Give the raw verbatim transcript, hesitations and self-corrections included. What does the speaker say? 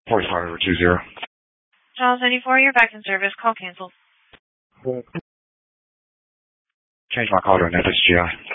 forty-five over two zero. Charles ninety-four, you're back in service. Call canceled. Change my call to an F S G I.